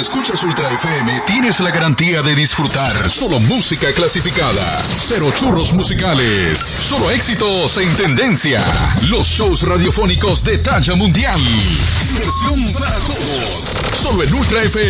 escuchas Ultra FM, tienes la garantía de disfrutar solo música clasificada. Cero churros musicales. Solo éxitos en tendencia. Los shows radiofónicos de talla mundial. Diversión para todos. Solo en Ultra FM.